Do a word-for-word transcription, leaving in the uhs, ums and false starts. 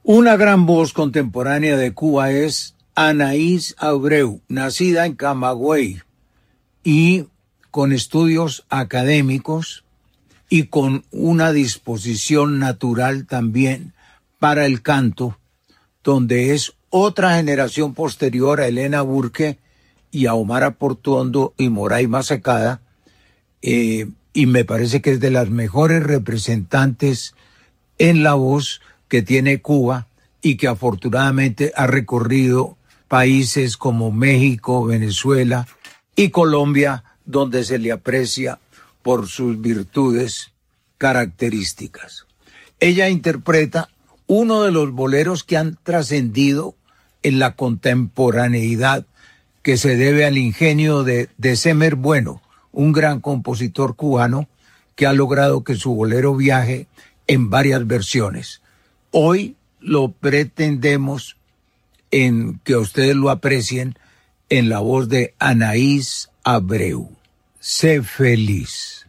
Una gran voz contemporánea de Cuba es Anaís Abreu, nacida en Camagüey y con estudios académicos y con una disposición natural también para el canto, donde es otra generación posterior a Elena Burke y a Omar Portuondo y Moraima Secada, eh, y me parece que es de las mejores representantes en la voz que tiene Cuba y que afortunadamente ha recorrido países como México, Venezuela y Colombia, donde se le aprecia por sus virtudes características. Ella interpreta uno de los boleros que han trascendido en la contemporaneidad, que se debe al ingenio de Decémer Bueno, un gran compositor cubano que ha logrado que su bolero viaje en varias versiones. Hoy lo pretendemos en que ustedes lo aprecien en la voz de Anaís Abreu. Sé feliz.